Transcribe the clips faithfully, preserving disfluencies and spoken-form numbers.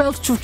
tolv to...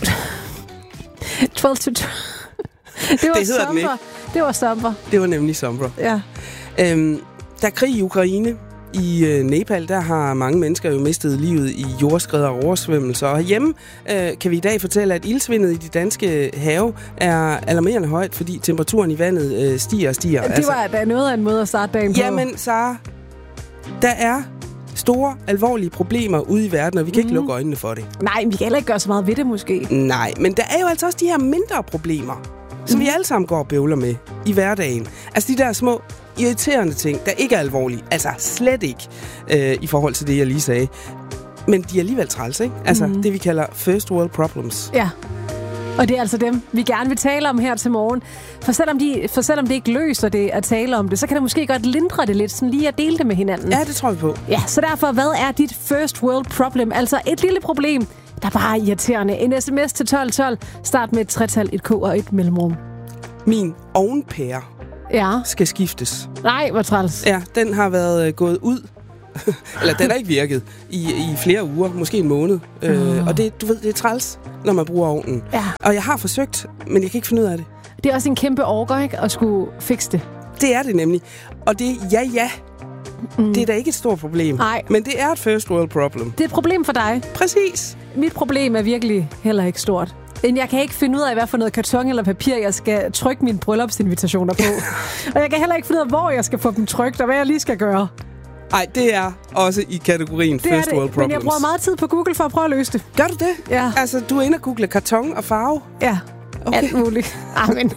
tolv to... Det var det sommer. Det var sommer. Det var nemlig sommer. Ja. Øhm, der er krig i Ukraine. I øh, Nepal, der har mange mennesker jo mistet livet i jordskred og oversvømmelser. Og hjemme øh, kan vi i dag fortælle, at ildsvindet i de danske have er alarmerende højt, fordi temperaturen i vandet øh, stiger og stiger. Det var altså, noget af en måde at starte dagen på. Jamen, Sara, der er store, alvorlige problemer ude i verden, og vi kan mm. ikke lukke øjnene for det. Nej, vi kan heller ikke gøre så meget ved det, måske. Nej, men der er jo altså også de her mindre problemer, som mm. vi alle sammen går og bøvler med i hverdagen. Altså de der små irriterende ting, der ikke er alvorlige. Altså slet ikke øh, i forhold til det, jeg lige sagde. Men de er alligevel træls, ikke? Altså mm. det, vi kalder first world problems. Ja, og det er altså dem, vi gerne vil tale om her til morgen. For selvom, de, for selvom det ikke løser det at tale om det, så kan det måske godt lindre det lidt, sådan lige at dele det med hinanden. Ja, det tror vi på. Ja, så derfor, hvad er dit first world problem? Altså et lille problem, der bare er irriterende. En sms til tolv tolv. Start med et tretal, et k og et mellemrum. Min ovnpære ja. skal skiftes. Nej, hvor træls. Ja, den har været øh, gået ud. Eller den har ikke virket i, i flere uger, måske en måned. Mm. Øh, og det, du ved, det er træls, når man bruger ovnen. Ja. Og jeg har forsøgt, men jeg kan ikke finde ud af det. Det er også en kæmpe orker, ikke? At skulle fikse det. Det er det nemlig. Og det er ja, ja. Mm. Det er da ikke et stort problem. Nej. Men det er et first world problem. Det er et problem for dig. Præcis. Mit problem er virkelig heller ikke stort. Jeg kan ikke finde ud af, hvad for noget karton eller papir, jeg skal trykke mine bryllupsinvitationer på. Og jeg kan heller ikke finde ud af, hvor jeg skal få dem trykt, og hvad jeg lige skal gøre. Nej, det er også i kategorien det first world problems. Men jeg bruger meget tid på Google for at prøve at løse det. Gør du det? Ja. Altså, du er inde og google karton og farve? Ja, okay. Alt muligt. Amen.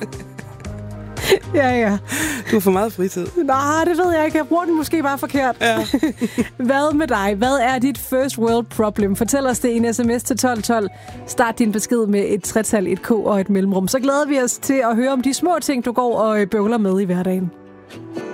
Ja, ja. Du har for meget fritid. Nej, det ved jeg ikke. Jeg bruger den måske bare forkert. Ja. Hvad med dig? Hvad er dit first world problem? Fortæl os det i en sms til tolv tolv. Start din besked med et tretal, et k og et mellemrum. Så glæder vi os til at høre om de små ting, du går og bøvler med i hverdagen.